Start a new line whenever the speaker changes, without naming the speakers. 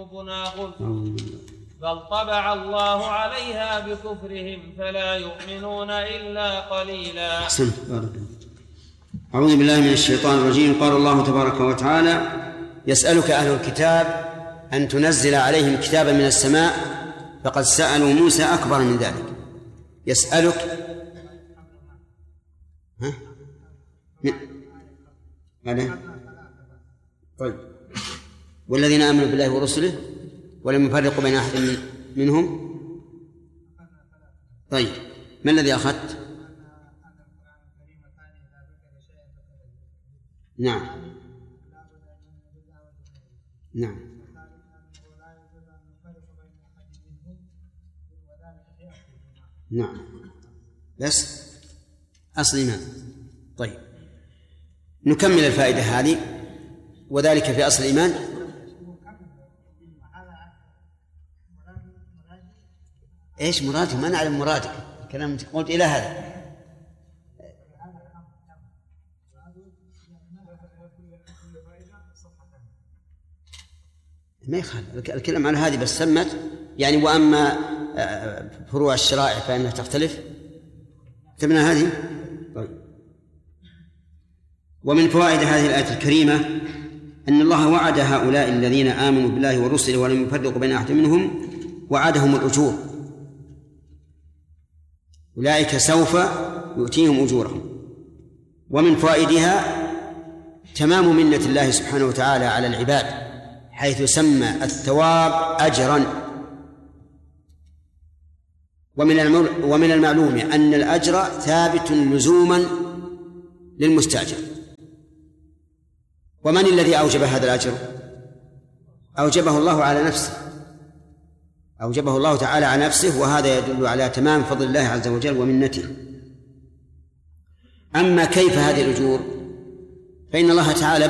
ناخذ بل طبع الله عليها بكفرهم فلا يؤمنون إلا قليلا.
أحسنت. أعوذ بالله من الشيطان الرجيم. قال الله تبارك وتعالى: يسألك أهل الكتاب أن تنزل عليهم كتابا من السماء فقد سألوا موسى أكبر من ذلك. يسألك طيب. والذين آمنوا بالله ورسله ولم يفرقوا بين أحد منهم. طيب، ما الذي أخذت؟ نعم نعم. نعم بس أصل إيمان. طيب، نكمل الفائدة هذه. وذلك في أصل الإيمان. إيش مرادك؟ ما نعلم مرادك. كلام قلت إلى هذا. ما يخالف الكلام على هذه بس سمت يعني. وأما فروع الشرائع فإنها تختلف. كتبنا هذه. طيب. ومن فوائد هذه الآية الكريمة أن الله وعد هؤلاء الذين آمنوا بالله ورسله ولم يفرقوا بين أحد منهم وعدهم الأجور. أولئك سوف يؤتيهم أجورهم. ومن فوائدها تمام منة الله سبحانه وتعالى على العباد حيث سمى الثواب أجرا. ومن المعلوم أن الأجر ثابت لزوما للمستأجر. ومن الذي أوجب هذا الأجر؟ أوجبه الله على نفسه، أوجبه الله تعالى على نفسه، وهذا يدل على تمام فضل الله عز وجل ومنته. أما كيف هذه الأجور فإن الله تعالى